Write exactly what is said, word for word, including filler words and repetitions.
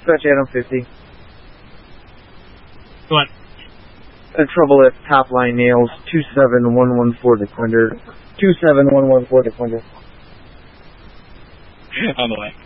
Dispatch Adam fifty. Go on. Uh, trouble at Top Line Nails, two seven one one four Dequender. two seven one one four Dequender. On the way.